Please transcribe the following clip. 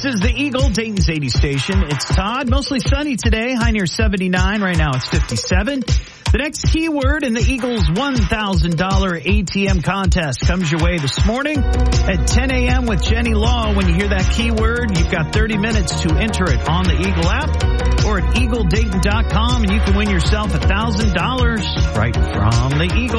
This is the Eagle, Dayton's 80 station. It's Todd. Mostly sunny today. High near 79. Right now it's 57. The next keyword in the Eagles $1,000 ATM contest comes your way this morning at 10 a.m. with Jenny Law. When you hear that keyword, you've got 30 minutes to enter it on the Eagle app or at EagleDayton.com, and you can win yourself $1,000 right from the Eagle.